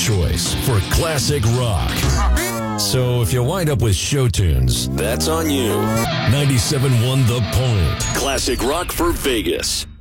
choice for classic rock. So if you wind up with show tunes, that's on you. 97.1 The Point. Classic rock for Vegas.